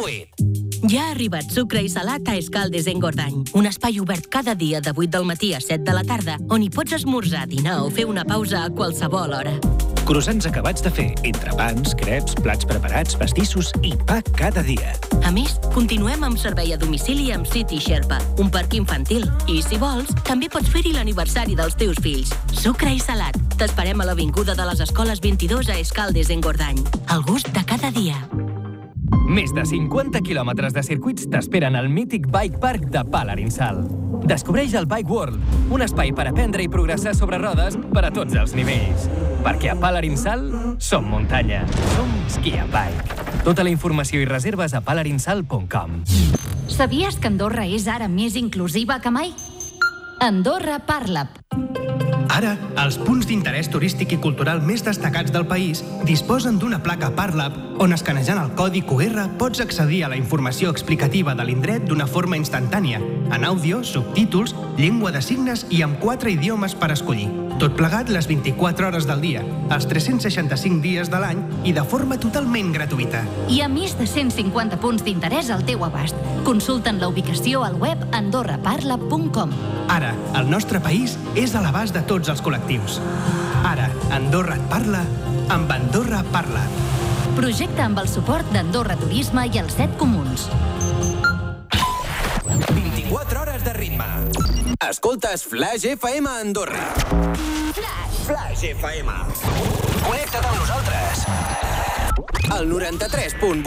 gratuït. Ja ha arribat Sucre i Salat a Escaldes-Engordany, un espai obert cada dia de 8 del matí a 7 de la tarda, on hi pots esmorzar, dinar o fer una pausa a qualsevol hora. Croissants acabats de fer, entrepans, creps, plats preparats, pastissos i pa cada dia. A més, continuem amb servei a domicili amb City Sherpa, un parc infantil. I, si vols, també pots fer-hi l'aniversari dels teus fills. Sucre i Salat. T'esperem a l'Avinguda de les Escoles 22 a Escaldes-Engordany. El gust de cada dia. Més de 50 quilòmetres de circuits t'esperen al mític Bike Park de Palarinsal. Descobreix el Bike World, un espai per aprendre i progressar sobre rodes per a tots els nivells. Perquè a Palarinsal som muntanya, som Ski and Bike. Tota la informació i reserves a palarinsal.com. Sabies que Andorra és ara més inclusiva que mai? Andorra Parlap. Ara, els punts d'interès turístic i cultural més destacats del país disposen d'una placa Parlap on, escanejant el codi QR, pots accedir a la informació explicativa de l'indret d'una forma instantània, en àudio, subtítols, llengua de signes i amb 4 idiomes per escollir. Tot plegat les 24 hores del dia, els 365 dies de l'any i de forma totalment gratuïta. Hi ha més de 150 punts d'interès al teu abast. Consulta'n la ubicació al web andorraparla.com. Ara, el nostre país és a l'abast de tots els col·lectius. Ara, Andorra et parla amb Andorra Parla. Projecte amb el suport d'Andorra Turisme i els 7 comuns. 24 hores de ritme. Escoltes Flash FM a Andorra. Flash FM. Connecta't amb nosaltres. El 93.8.